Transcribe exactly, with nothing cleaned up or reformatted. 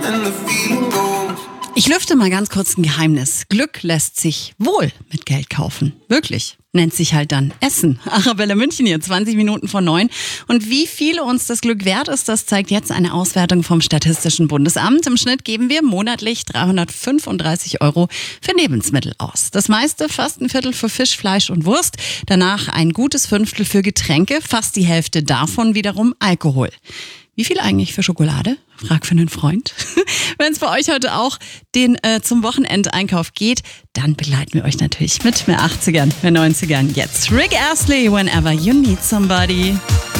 Ich lüfte mal ganz kurz ein Geheimnis. Glück lässt sich wohl mit Geld kaufen. Wirklich. Nennt sich halt dann Essen. Arabella München hier, zwanzig Minuten vor neun. Und wie viel uns das Glück wert ist, das zeigt jetzt eine Auswertung vom Statistischen Bundesamt. Im Schnitt geben wir monatlich dreihundertfünfunddreißig Euro für Lebensmittel aus. Das meiste, fast ein Viertel für Fisch, Fleisch und Wurst. Danach ein gutes Fünftel für Getränke, fast die Hälfte davon wiederum Alkohol. Wie viel eigentlich für Schokolade? Frag für einen Freund. Wenn es bei euch heute auch den äh, zum Wochenendeinkauf geht, dann begleiten wir euch natürlich mit mehr achtzigern, mehr neunzigern. Jetzt Rick Astley, Whenever You Need Somebody.